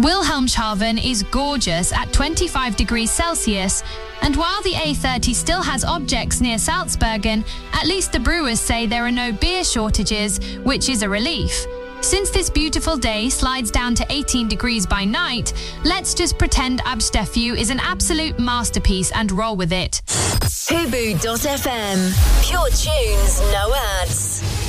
Wilhelmshaven is gorgeous at 25 degrees Celsius, and while the A30 still has objects near Salzburgen, at least the brewers say there are no beer shortages, which is a relief. Since this beautiful day slides down to 18 degrees by night, let's just pretend Absteffu is an absolute masterpiece and roll with it. Hubu.fm. Pure tunes, no ads.